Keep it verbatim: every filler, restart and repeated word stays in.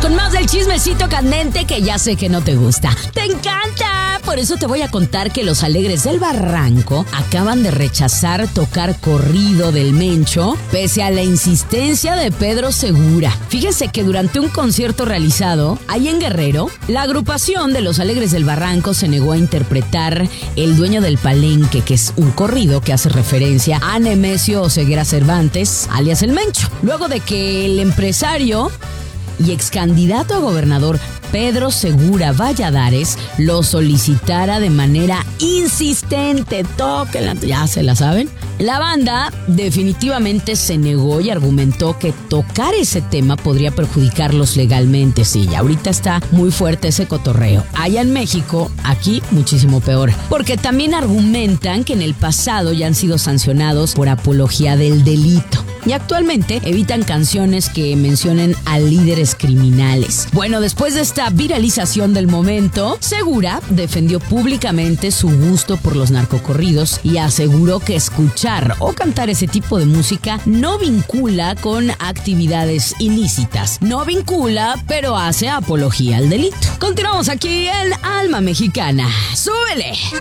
con más del chismecito candente que ya sé que no te gusta. ¡Te encanta! Por eso te voy a contar que los Alegres del Barranco acaban de rechazar tocar corrido del Mencho pese a la insistencia de Pedro Segura. Fíjense que durante un concierto realizado ahí en Guerrero, la agrupación de los Alegres del Barranco se negó a interpretar El Dueño del Palenque, que es un corrido que hace referencia a Nemesio Oseguera Cervantes, alias el Mencho, luego de que el empresario y ex candidato a gobernador Pedro Segura Valladares lo solicitara de manera insistente. Tóquenla, ya se la saben. La banda definitivamente se negó y argumentó que tocar ese tema podría perjudicarlos legalmente. Sí, ya ahorita está muy fuerte ese cotorreo. Allá en México, aquí muchísimo peor. Porque también argumentan que en el pasado ya han sido sancionados por apología del delito. Y actualmente evitan canciones que mencionen a líderes criminales. Bueno, después de esta viralización del momento, Segura defendió públicamente su gusto por los narcocorridos y aseguró que escuchar o cantar ese tipo de música no vincula con actividades ilícitas. No vincula, pero hace apología al delito. Continuamos aquí en Alma Mexicana. ¡Súbele!